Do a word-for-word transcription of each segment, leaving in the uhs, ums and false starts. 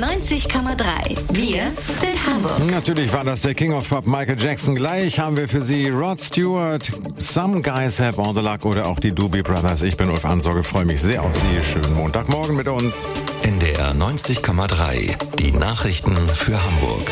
neunzig Komma drei. Wir sind Hamburg. Natürlich war das der King of Pop Michael Jackson. Gleich haben wir für Sie Rod Stewart, Some Guys Have All the Luck oder auch die Doobie Brothers. Ich bin Ulf Ansorge, freue mich sehr auf Sie. Schönen Montagmorgen mit uns. N D R neunzig Komma drei. Die Nachrichten für Hamburg.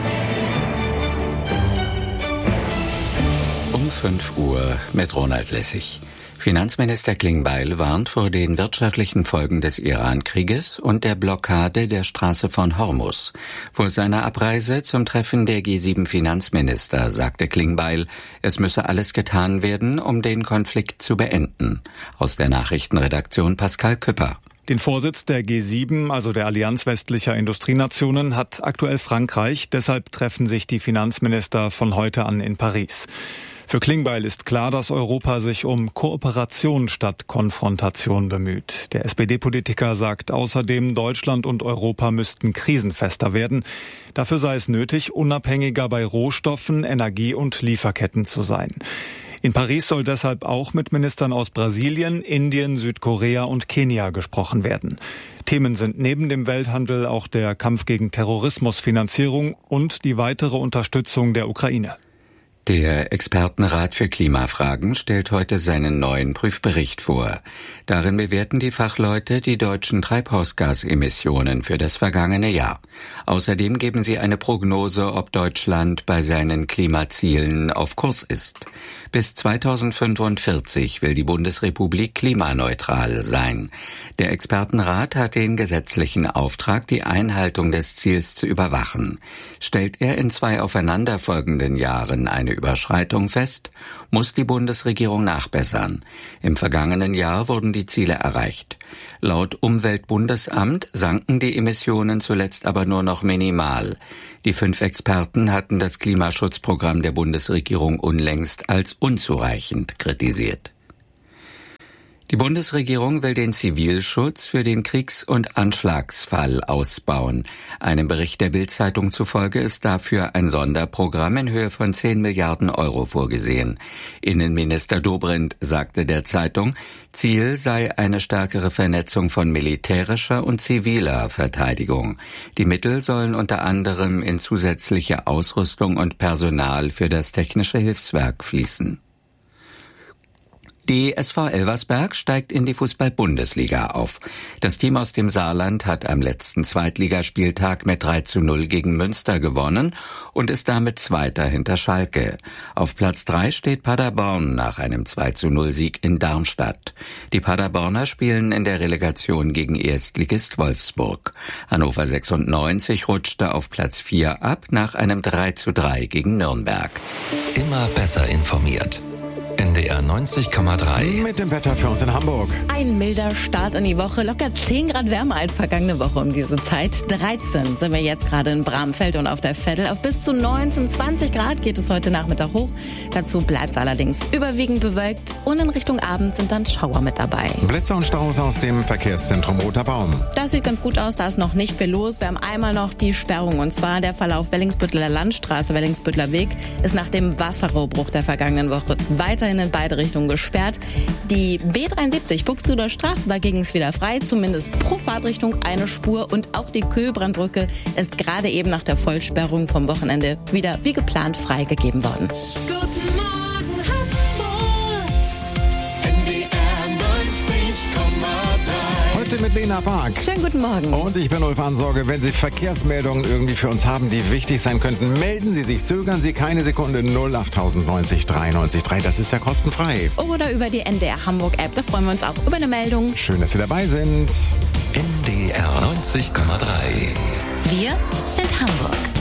Um fünf Uhr mit Ronald Lessig. Finanzminister Klingbeil warnt vor den wirtschaftlichen Folgen des Iran-Krieges und der Blockade der Straße von Hormuz. Vor seiner Abreise zum Treffen der G sieben Finanzminister sagte Klingbeil, es müsse alles getan werden, um den Konflikt zu beenden. Aus der Nachrichtenredaktion Pascal Küpper. Den Vorsitz der G sieben, also der Allianz westlicher Industrienationen, hat aktuell Frankreich. Deshalb treffen sich die Finanzminister von heute an in Paris. Für Klingbeil ist klar, dass Europa sich um Kooperation statt Konfrontation bemüht. Der S P D-Politiker sagt außerdem, Deutschland und Europa müssten krisenfester werden. Dafür sei es nötig, unabhängiger bei Rohstoffen, Energie und Lieferketten zu sein. In Paris soll deshalb auch mit Ministern aus Brasilien, Indien, Südkorea und Kenia gesprochen werden. Themen sind neben dem Welthandel auch der Kampf gegen Terrorismusfinanzierung und die weitere Unterstützung der Ukraine. Der Expertenrat für Klimafragen stellt heute seinen neuen Prüfbericht vor. Darin bewerten die Fachleute die deutschen Treibhausgasemissionen für das vergangene Jahr. Außerdem geben sie eine Prognose, ob Deutschland bei seinen Klimazielen auf Kurs ist. Bis zweitausendfünfundvierzig will die Bundesrepublik klimaneutral sein. Der Expertenrat hat den gesetzlichen Auftrag, die Einhaltung des Ziels zu überwachen. Stellt er in zwei aufeinanderfolgenden Jahren eine Überschreitung fest, muss die Bundesregierung nachbessern. Im vergangenen Jahr wurden die Ziele erreicht. Laut Umweltbundesamt sanken die Emissionen zuletzt aber nur noch minimal. Die fünf Experten hatten das Klimaschutzprogramm der Bundesregierung unlängst als unzureichend kritisiert. Die Bundesregierung will den Zivilschutz für den Kriegs- und Anschlagsfall ausbauen. Einem Bericht der Bild-Zeitung zufolge ist dafür ein Sonderprogramm in Höhe von zehn Milliarden Euro vorgesehen. Innenminister Dobrindt sagte der Zeitung, Ziel sei eine stärkere Vernetzung von militärischer und ziviler Verteidigung. Die Mittel sollen unter anderem in zusätzliche Ausrüstung und Personal für das Technische Hilfswerk fließen. Die S V Elversberg steigt in die Fußball-Bundesliga auf. Das Team aus dem Saarland hat am letzten Zweitligaspieltag mit drei zu null gegen Münster gewonnen und ist damit Zweiter hinter Schalke. Auf Platz drei steht Paderborn nach einem zwei zu null Sieg in Darmstadt. Die Paderborner spielen in der Relegation gegen Erstligist Wolfsburg. Hannover sechsundneunzig rutschte auf Platz vier ab nach einem drei zu drei gegen Nürnberg. Immer besser informiert. N D R neunzig Komma drei. Mit dem Wetter für uns in Hamburg. Ein milder Start in die Woche, locker zehn Grad wärmer als vergangene Woche um diese Zeit. dreizehn sind wir jetzt gerade in Bramfeld und auf der Veddel. Auf bis zu neunzehn, zwanzig Grad geht es heute Nachmittag hoch. Dazu bleibt es allerdings überwiegend bewölkt und in Richtung Abend sind dann Schauer mit dabei. Blitzer und Staus aus dem Verkehrszentrum Roter Baum. Das sieht ganz gut aus, da ist noch nicht viel los. Wir haben einmal noch die Sperrung und zwar der Verlauf Wellingsbütteler Landstraße, Wellingsbütteler Weg ist nach dem Wasserrohrbruch der vergangenen Woche weiterhin in beide Richtungen gesperrt. Die B dreiundsiebzig Buxtehuder Straße, dagegen ist wieder frei, zumindest pro Fahrtrichtung eine Spur und auch die Kühlbrandbrücke ist gerade eben nach der Vollsperrung vom Wochenende wieder wie geplant freigegeben worden. Guten Morgen Hamburg. N D R neunzig Komma drei. Heute mit Lena Park. Schönen guten Morgen. Und ich bin Ulf Ansorge. Wenn Sie Verkehrsmeldungen irgendwie für uns haben, die wichtig sein könnten, melden Sie sich. Zögern Sie keine Sekunde. null acht neunzig drei neunzig drei. Das ist ja kostenfrei. Oder über die N D R Hamburg App. Da freuen wir uns auch über eine Meldung. Schön, dass Sie dabei sind. N D R neunzig Komma drei. Wir sind Hamburg.